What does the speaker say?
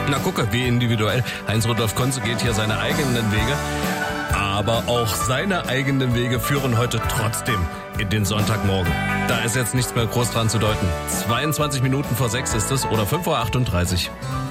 Na gucke, wie individuell. Heinz-Rudolf Konze geht hier seine eigenen Wege. Aber auch seine eigenen Wege führen heute trotzdem in den Sonntagmorgen. Da ist jetzt nichts mehr groß dran zu deuten. 22 Minuten vor 6 ist es oder 5:38 Uhr.